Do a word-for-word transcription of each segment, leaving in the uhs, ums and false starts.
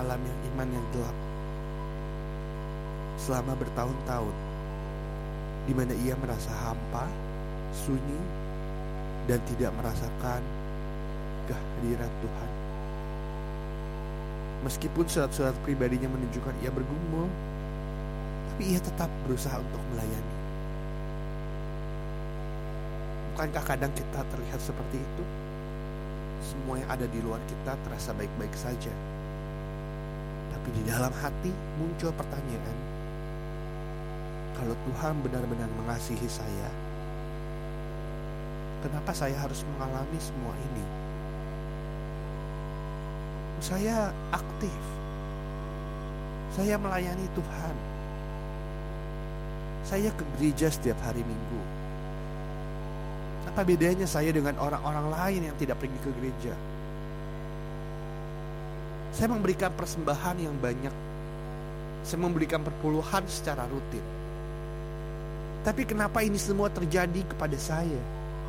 mengalami iman yang gelap selama bertahun-tahun, di mana ia merasa hampa, sunyi, dan tidak merasakan kehadiran Tuhan. Meskipun surat-surat pribadinya menunjukkan ia bergumul, tapi ia tetap berusaha untuk melayani. Bukankah kadang kita terlihat seperti itu? Semua yang ada di luar kita terasa baik-baik saja, tapi di dalam hati muncul pertanyaan, kalau Tuhan benar-benar mengasihi saya, kenapa saya harus mengalami semua ini? Saya aktif, saya melayani Tuhan, saya ke gereja setiap hari Minggu. Apa bedanya saya dengan orang-orang lain yang tidak pergi ke gereja? Saya memberikan persembahan yang banyak, saya memberikan perpuluhan secara rutin. Tapi kenapa ini semua terjadi kepada saya?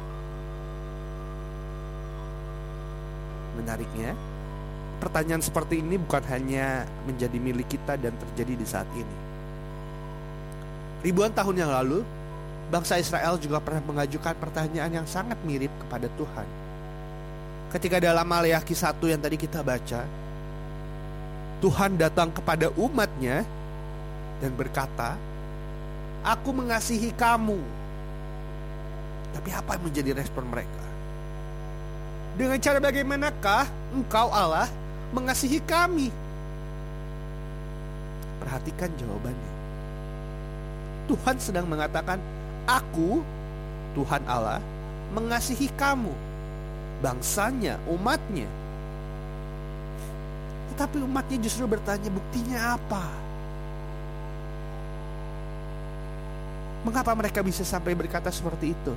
Menariknya, pertanyaan seperti ini bukan hanya menjadi milik kita dan terjadi di saat ini. Ribuan tahun yang lalu, bangsa Israel juga pernah mengajukan pertanyaan yang sangat mirip kepada Tuhan. Ketika dalam Maleakhi satu yang tadi kita baca, Tuhan datang kepada umatnya dan berkata, "Aku mengasihi kamu." Tapi apa yang menjadi respon mereka? Dengan cara bagaimanakah engkau Allah mengasihi kami? Perhatikan jawabannya. Tuhan sedang mengatakan, "Aku, Tuhan Allah, mengasihi kamu," bangsanya, umatnya. Tetapi umatnya justru bertanya, buktinya apa? Mengapa mereka bisa sampai berkata seperti itu?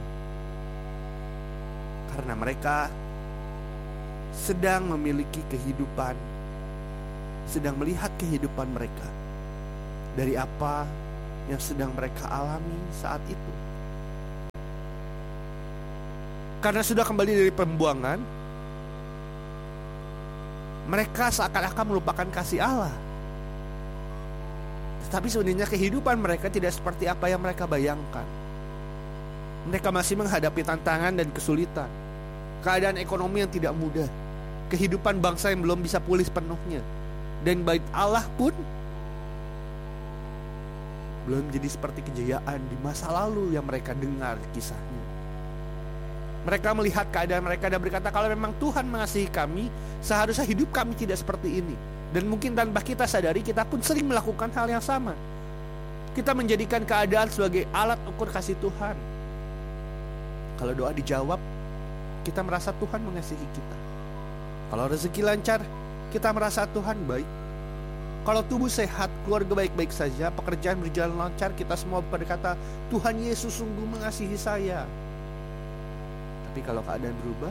Karena mereka sedang memiliki kehidupan, sedang melihat kehidupan mereka dari apa yang sedang mereka alami saat itu. Karena sudah kembali dari pembuangan, mereka seakan-akan melupakan kasih Allah. Tetapi sebenarnya kehidupan mereka tidak seperti apa yang mereka bayangkan. Mereka masih menghadapi tantangan dan kesulitan, keadaan ekonomi yang tidak mudah, kehidupan bangsa yang belum bisa pulih sepenuhnya, dan bait Allah pun belum jadi seperti kejayaan di masa lalu yang mereka dengar kisahnya. Mereka melihat keadaan mereka dan berkata, kalau memang Tuhan mengasihi kami, seharusnya hidup kami tidak seperti ini. Dan mungkin tanpa kita sadari, kita pun sering melakukan hal yang sama. Kita menjadikan keadaan sebagai alat ukur kasih Tuhan. Kalau doa dijawab, kita merasa Tuhan mengasihi kita. Kalau rezeki lancar, kita merasa Tuhan baik. Kalau tubuh sehat, keluarga baik-baik saja, pekerjaan berjalan lancar, kita semua berkata, Tuhan Yesus sungguh mengasihi saya. Tapi kalau keadaan berubah,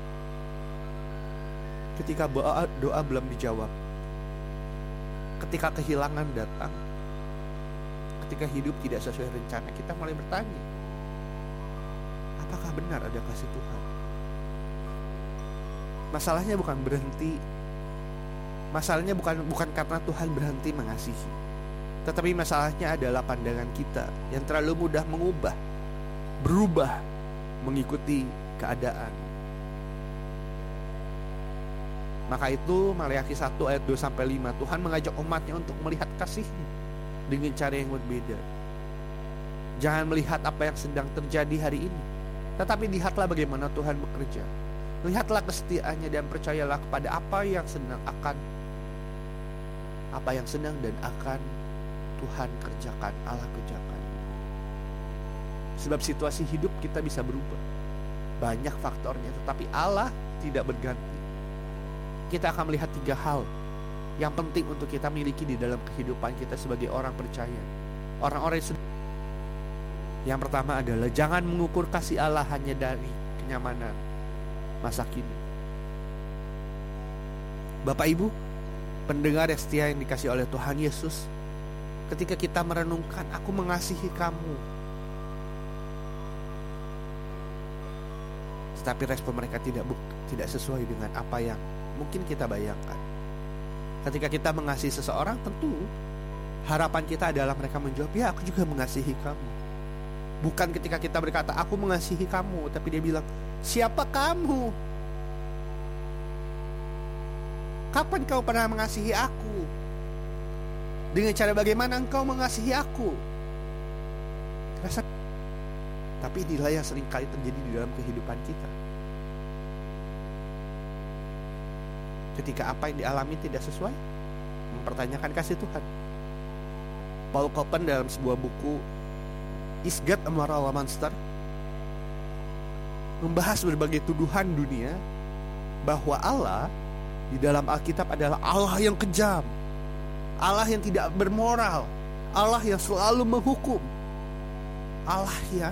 ketika doa, doa belum dijawab, ketika kehilangan datang, ketika hidup tidak sesuai rencana, kita mulai bertanya, apakah benar ada kasih Tuhan? Masalahnya bukan berhenti Masalahnya bukan bukan karena Tuhan berhenti mengasihi, tetapi masalahnya adalah pandangan kita yang terlalu mudah mengubah, berubah, mengikuti keadaan. Maka itu Maleakhi satu ayat dua sampai lima, Tuhan mengajak umatnya untuk melihat kasih-Nya dengan cara yang berbeda. Jangan melihat apa yang sedang terjadi hari ini, tetapi lihatlah bagaimana Tuhan bekerja. Lihatlah kesetiaannya dan percayalah kepada apa yang sedang akan Apa yang sedang dan akan Tuhan kerjakan, Allah kerjakan. Sebab situasi hidup kita bisa berubah, banyak faktornya, tetapi Allah tidak berganti. Kita akan melihat tiga hal yang penting untuk kita miliki di dalam kehidupan kita sebagai orang percaya, orang-orang yang sudah. Yang pertama adalah jangan mengukur kasih Allah hanya dari kenyamanan masa kini. Bapak Ibu, pendengar yang setia yang dikasih oleh Tuhan Yesus, ketika kita merenungkan, aku mengasihi kamu, tetapi respon mereka tidak tidak sesuai dengan apa yang mungkin kita bayangkan. Ketika kita mengasihi seseorang, tentu harapan kita adalah mereka menjawab, ya aku juga mengasihi kamu. Bukan ketika kita berkata, aku mengasihi kamu, tapi dia bilang, siapa kamu? Kapan kau pernah mengasihi aku? Dengan cara bagaimana engkau mengasihi aku? Rasa. Tapi inilah yang sering kali terjadi di dalam kehidupan kita. Ketika apa yang dialami tidak sesuai, mempertanyakan kasih Tuhan. Paul Copan dalam sebuah buku Is God a Moral Monster membahas berbagai tuduhan dunia bahwa Allah di dalam Alkitab adalah Allah yang kejam, Allah yang tidak bermoral, Allah yang selalu menghukum, Allah yang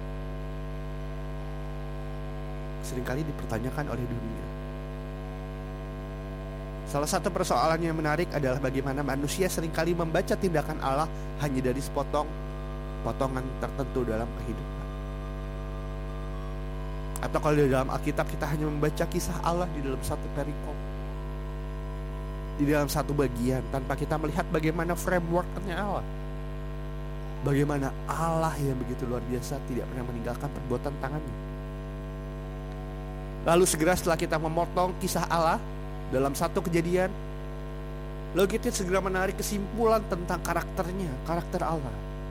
seringkali dipertanyakan oleh dunia. Salah satu persoalan yang menarik adalah bagaimana manusia seringkali membaca tindakan Allah hanya dari sepotong potongan tertentu dalam kehidupan. Atau kalau di dalam Alkitab kita hanya membaca kisah Allah di dalam satu perikop, di dalam satu bagian, tanpa kita melihat bagaimana frameworknya Allah. Bagaimana Allah yang begitu luar biasa tidak pernah meninggalkan perbuatan tangannya. Lalu segera setelah kita memotong kisah Allah dalam satu kejadian, lalu kita segera menarik kesimpulan tentang karakternya, karakter Allah.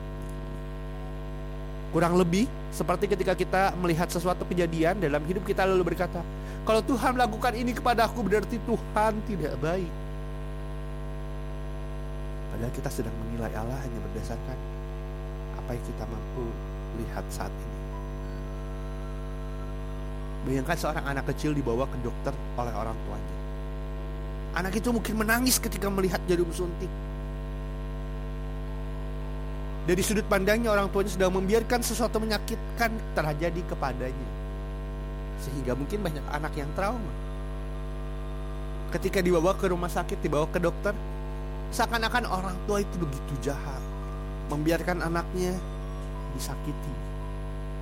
Kurang lebih seperti ketika kita melihat sesuatu kejadian dalam hidup kita lalu berkata, kalau Tuhan melakukan ini kepada aku berarti Tuhan tidak baik. Padahal kita sedang menilai Allah hanya berdasarkan apa yang kita mampu lihat saat ini. Bayangkan seorang anak kecil dibawa ke dokter oleh orang tuanya. Anak itu mungkin menangis ketika melihat jarum suntik. Dari sudut pandangnya orang tuanya sedang membiarkan sesuatu menyakitkan terjadi kepadanya. Sehingga mungkin banyak anak yang trauma. Ketika dibawa ke rumah sakit, dibawa ke dokter, seakan-akan orang tua itu begitu jahat, membiarkan anaknya disakiti.